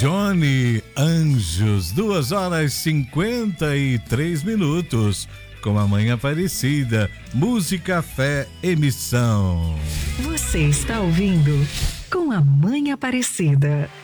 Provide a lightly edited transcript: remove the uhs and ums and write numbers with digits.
Johnny Anjos, 2h53, com a Mãe Aparecida, música, fé, emissão. Você está ouvindo Com a Mãe Aparecida.